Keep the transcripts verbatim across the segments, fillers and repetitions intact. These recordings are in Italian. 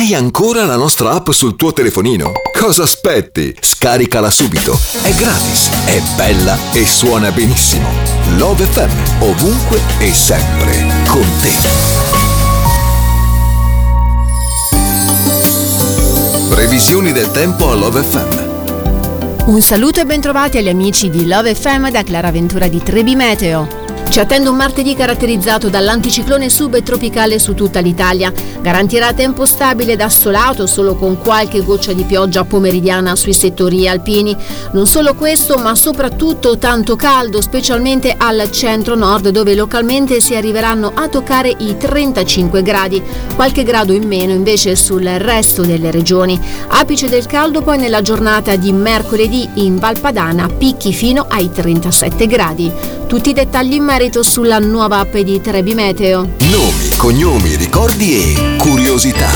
hai ancora la nostra app sul tuo telefonino? Cosa aspetti? Scaricala subito. È gratis, è bella e suona benissimo. Love F M, ovunque e sempre con te. Previsioni del tempo a Love F M. Un saluto e bentrovati agli amici di Love F M da Clara Ventura di Trebi Meteo. Ci attende un martedì caratterizzato dall'anticiclone subtropicale su tutta l'Italia. Garantirà tempo stabile ed assolato, solo con qualche goccia di pioggia pomeridiana sui settori alpini. Non solo questo, ma soprattutto tanto caldo, specialmente al centro-nord, dove localmente si arriveranno a toccare i trentacinque gradi. Qualche grado in meno invece sul resto delle regioni. Apice del caldo poi nella giornata di mercoledì in Val Padana, picchi fino ai trentasette gradi. Tutti i dettagli in merito sulla nuova app di Trebi Meteo. Nomi, cognomi, ricordi e curiosità.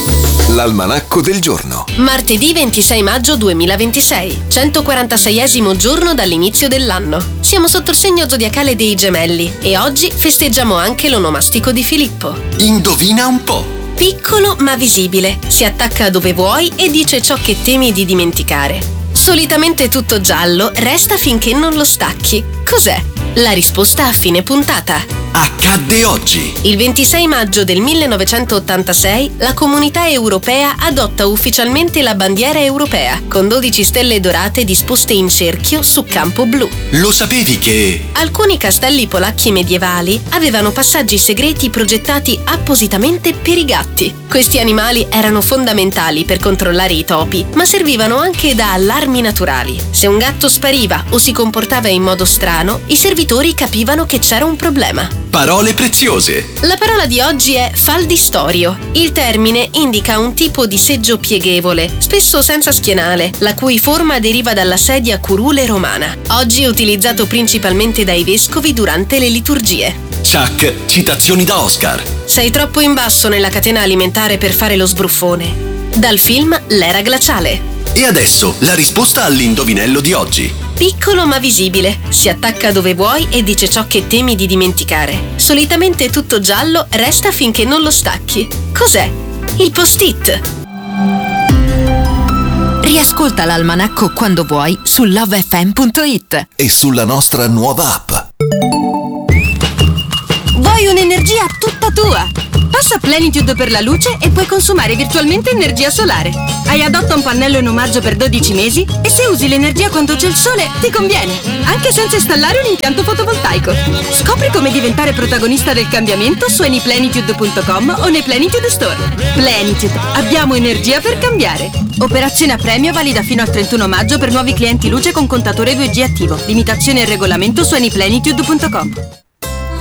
L'almanacco del giorno. Martedì ventisei maggio duemilaventisei, centoquarantaseiesimo giorno dall'inizio dell'anno. Siamo sotto il segno zodiacale dei Gemelli e oggi festeggiamo anche l'onomastico di Filippo. Indovina un po'. Piccolo ma visibile, si attacca dove vuoi e dice ciò che temi di dimenticare. Solitamente tutto giallo, resta finché non lo stacchi. Cos'è? La risposta a fine puntata. Accadde oggi. Il ventisei maggio del millenovecentottantasei la Comunità Europea adotta ufficialmente la bandiera europea, con dodici stelle dorate disposte in cerchio su campo blu. Lo sapevi che... Alcuni castelli polacchi medievali avevano passaggi segreti progettati appositamente per i gatti. Questi animali erano fondamentali per controllare i topi, ma servivano anche da allarmi naturali. Se un gatto spariva o si comportava in modo strano, i servitori capivano che c'era un problema. Parole preziose. La parola di oggi è faldistorio. Il termine indica un tipo di seggio pieghevole, spesso senza schienale, la cui forma deriva dalla sedia curule romana. Oggi è utilizzato principalmente dai vescovi durante le liturgie. Chuck, citazioni da Oscar. Sei troppo in basso nella catena alimentare per fare lo sbruffone. Dal film L'era glaciale. E adesso la risposta all'indovinello di oggi. Piccolo ma visibile, si attacca dove vuoi e dice ciò che temi di dimenticare. Solitamente tutto giallo, resta finché non lo stacchi. Cos'è? Il post-it. Riascolta l'almanacco quando vuoi su love f m punto it e sulla nostra nuova app. Vuoi un'energia tutta tua? Passa a Plenitude per la luce e puoi consumare virtualmente energia solare. Hai Adotta un pannello in omaggio per dodici mesi e se usi l'energia quando c'è il sole ti conviene, anche senza installare un impianto fotovoltaico. Scopri come diventare protagonista del cambiamento su any plenitude punto com o nei Plenitude Store. Plenitude, abbiamo energia per cambiare. Operazione a premio valida fino al trentuno maggio per nuovi clienti luce con contatore due G attivo. Limitazioni e regolamento su any plenitude punto com.